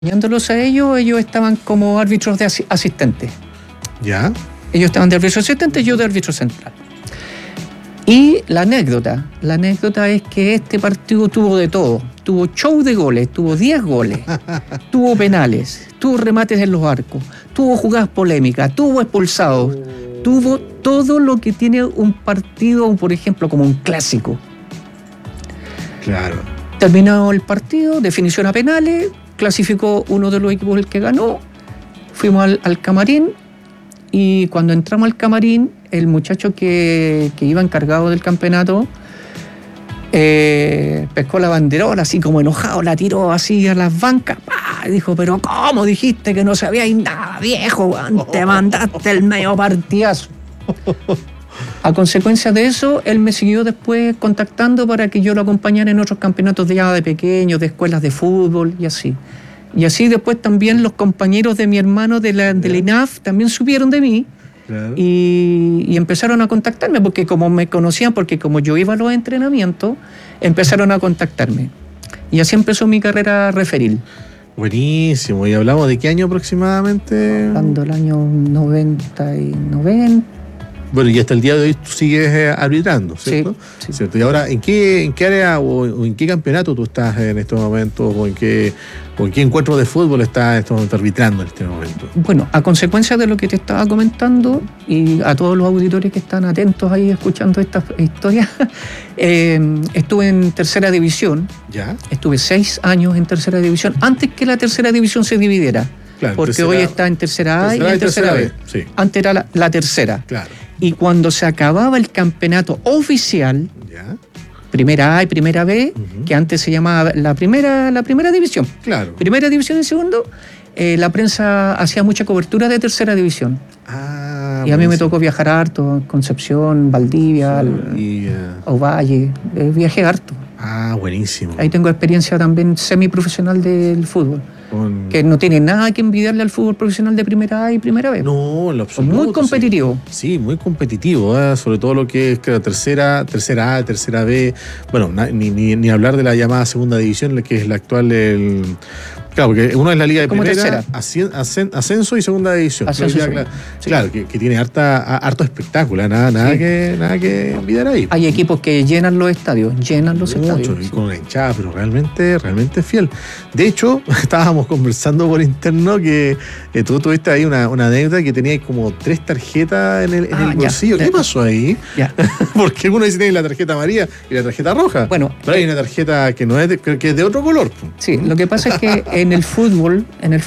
acompañándolos a ellos estaban como árbitros de asistentes. ¿Ya? Ellos estaban de árbitro asistente, yo de árbitro central. Y la anécdota es que este partido tuvo de todo. Tuvo show de goles, tuvo 10 goles, tuvo penales, tuvo remates en los arcos, tuvo jugadas polémicas, tuvo expulsados, tuvo todo lo que tiene un partido, por ejemplo, como un clásico. Claro. Terminado el partido, definición a penales, clasificó uno de los equipos el que ganó, fuimos al camarín y cuando entramos al camarín, el muchacho que iba encargado del campeonato pescó la banderola así como enojado, la tiró así a las bancas, ¡pah! Y dijo, pero ¿cómo dijiste que no sabíais nada, viejo? Te mandaste el medio partidazo. A consecuencia de eso, él me siguió después contactando para que yo lo acompañara en otros campeonatos de pequeños, de escuelas de fútbol y así. Y así después también los compañeros de mi hermano de la INAF también supieron de mí. Claro. Y empezaron a contactarme, porque como me conocían, porque como yo iba a los entrenamientos, empezaron a contactarme. Y así empezó mi carrera referil. Buenísimo. ¿Y hablamos de qué año aproximadamente? Hablando del año 90. Bueno, y hasta el día de hoy tú sigues arbitrando, ¿cierto? Sí. ¿Cierto? Y ahora, ¿en qué área o en qué campeonato tú estás en estos momentos? ¿O en qué encuentro de fútbol estás en estos momentos arbitrando en este momento? Bueno, a consecuencia de lo que te estaba comentando, y a todos los auditores que están atentos ahí escuchando estas historias, estuve en tercera división. ¿Ya? Estuve 6 años en tercera división, antes que la tercera división se dividiera. Claro, porque hoy está en tercera A y en tercera B. Sí. Antes era la tercera. Claro. Y cuando se acababa el campeonato oficial, ¿ya? Primera A y primera B, que antes se llamaba la primera división. Claro. Primera división y segundo, la prensa hacía mucha cobertura de tercera división. Y a mí me tocó viajar harto, Concepción, Valdivia, Ovalle, viajé harto. Buenísimo. Ahí tengo experiencia también semiprofesional del fútbol. Que no tiene nada que envidiarle al fútbol profesional de primera A y primera B. No, en lo absoluto. Muy competitivo. Sí, muy competitivo, sobre todo lo que es tercera A, tercera B. Bueno, ni hablar de la llamada segunda división, que es la actual. Claro, porque uno es la liga de como primera, ascenso y segunda división. Claro, que tiene harto espectáculo, nada que envidiar ahí. Hay equipos que llenan los estadios, Y con una hinchada, pero realmente fiel. De hecho, estábamos conversando por interno que tú tuviste ahí una anécdota que tenías como 3 tarjetas en el bolsillo. ¿Qué pasó ahí? Ya. Porque uno dice tiene la tarjeta amarilla y la tarjeta roja. Bueno, pero hay una tarjeta que no es que es de otro color. Sí, lo que pasa es que en el fútbol,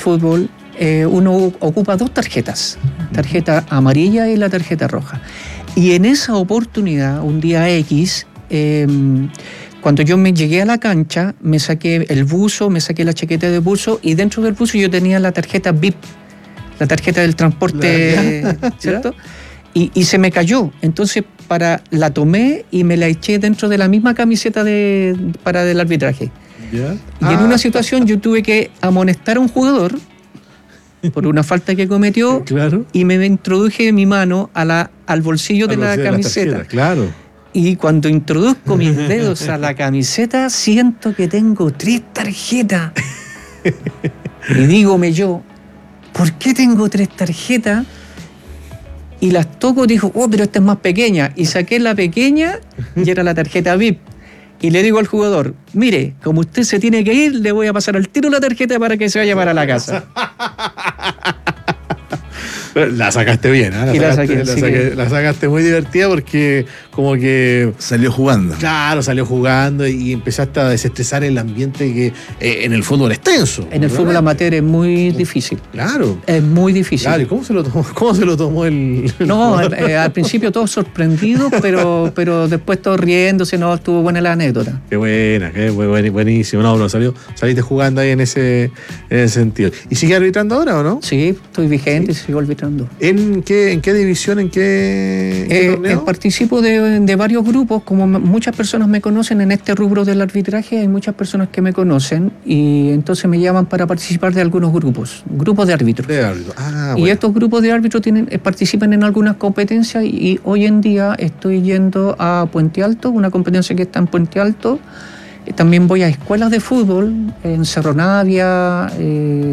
uno ocupa 2 tarjetas, tarjeta amarilla y la tarjeta roja. Y en esa oportunidad, un día X, cuando yo me llegué a la cancha, me saqué el buzo, me saqué la chaqueta de buzo y dentro del buzo yo tenía la tarjeta VIP, la tarjeta del transporte, ¿cierto? Y se me cayó, entonces la tomé y me la eché dentro de la misma camiseta para del arbitraje. ¿Ya? Y en una situación yo tuve que amonestar a un jugador por una falta que cometió. Claro. Y me introduje mi mano al bolsillo de la camiseta. Claro. Y cuando introduzco mis dedos a la camiseta, siento que tengo 3 tarjetas. Y dígome yo, ¿por qué tengo 3 tarjetas? Y las toco y digo, pero esta es más pequeña. Y saqué la pequeña y era la tarjeta VIP. Y le digo al jugador, mire, como usted se tiene que ir, le voy a pasar al tiro la tarjeta para que se vaya para la casa. La sacaste bien, ¿eh? La sacaste muy divertida porque como que... Salió jugando. Claro, salió jugando y empezaste a desestresar el ambiente que en el fútbol es tenso. En el fútbol amateur es muy difícil. Claro. Es muy difícil. Claro, ¿y cómo se lo tomó el... No, al principio todos sorprendidos, pero después todos riéndose, no, estuvo buena la anécdota. Qué buena, buenísimo. No, saliste jugando ahí en ese sentido. ¿Y sigue arbitrando ahora o no? Sí, estoy vigente, sigo arbitrando. ¿En qué división, en qué torneo? Participo de varios grupos, como muchas personas me conocen en este rubro del arbitraje, hay muchas personas que me conocen y entonces me llaman para participar de algunos grupos de árbitros. Y estos grupos de árbitros participan en algunas competencias y hoy en día estoy yendo a Puente Alto, una competencia que está en Puente Alto, También voy a escuelas de fútbol en Cerro Navia,